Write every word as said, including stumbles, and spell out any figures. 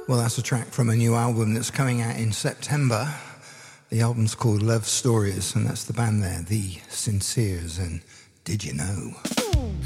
Well, that's a track from a new album that's coming out in September. The album's called Love Stories, and that's the band there, The Sinceres, and Did You Know?